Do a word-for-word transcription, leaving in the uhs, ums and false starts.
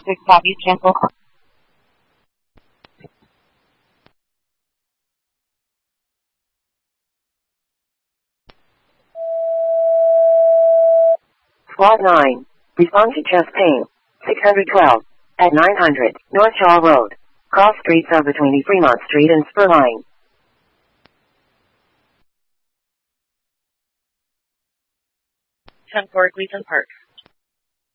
six copies, cancel. Slot nine. Respond to chest pain. six hundred twelve. At nine hundred, North Shaw Road. Cross streets are between the Fremont Street and Spur Line. ten four, Gleason Park.